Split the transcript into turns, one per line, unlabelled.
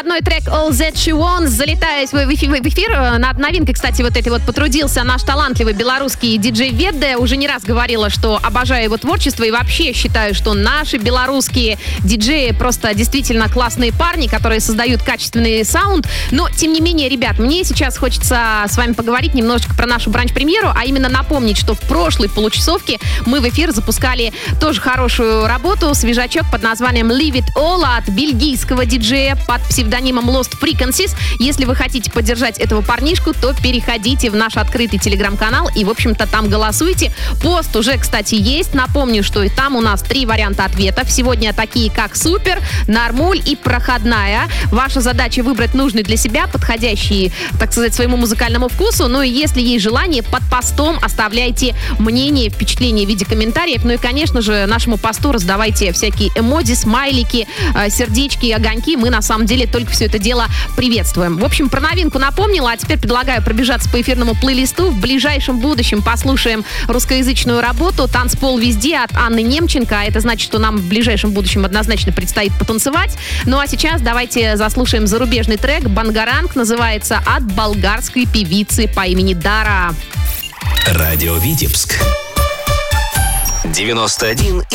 Одной трек All That She Wants залетает в эфир. Над новинкой, кстати, вот этой вот потрудился наш талантливый белорусский диджей Ведде. Уже не раз говорила, что обожаю его творчество и вообще считаю, что наши белорусские диджеи просто действительно классные парни, которые создают качественный саунд. Но, тем не менее, ребят, мне сейчас хочется с вами поговорить немножечко про нашу бранч-премьеру, а именно напомнить, что в прошлой получасовке мы в эфир запускали тоже хорошую работу, свежачок под названием Leave It All от бельгийского диджея под псевдонимом Lost Frequencies. Если вы хотите поддержать этого парнишку, то переходите в наш открытый телеграм-канал и, в общем-то, там голосуйте. Пост уже, кстати, есть. Напомню, что и там у нас 3 варианта ответов. Сегодня такие, как супер, нормуль и проходная. Ваша задача выбрать нужный для себя, подходящий, так сказать, своему музыкальному вкусу. Ну и если есть желание, под постом оставляйте мнение, впечатления в виде комментариев. Ну и, конечно же, нашему посту раздавайте всякие эмодзи, смайлики, сердечки и огоньки. Мы, на самом деле, только все это дело приветствуем. В общем, про новинку напомнила, а теперь предлагаю пробежаться по эфирному плейлисту. В ближайшем будущем послушаем русскоязычную работу «Танцпол везде» от Анны Немченко. Это значит, что нам в ближайшем будущем однозначно предстоит потанцевать. Ну а сейчас давайте заслушаем зарубежный трек. «Бангаранг» называется, от болгарской певицы по имени Дара.
Радио Витебск 91